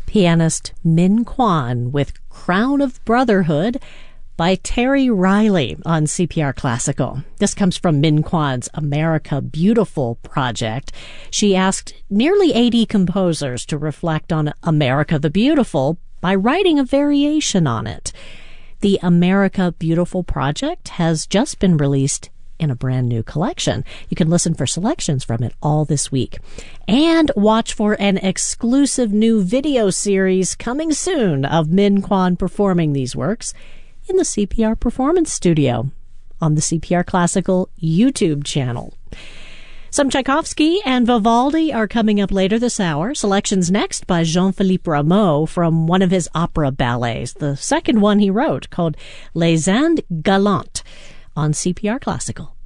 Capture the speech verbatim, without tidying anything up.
pianist Min Kwan with Crown of Brotherhood by Terry Riley on C P R Classical. This comes from Min Kwan's America Beautiful project. She asked nearly eighty composers to reflect on America the Beautiful by writing a variation on it. The America Beautiful project has just been released in a brand new collection. You can listen for selections from it all this week. And watch for an exclusive new video series coming soon of Min Kwan performing these works in the C P R Performance Studio on the C P R Classical YouTube channel. Some Tchaikovsky and Vivaldi are coming up later this hour. Selections next by Jean-Philippe Rameau from one of his opera ballets, the second one he wrote, called Les Indes Galantes, on C P R Classical.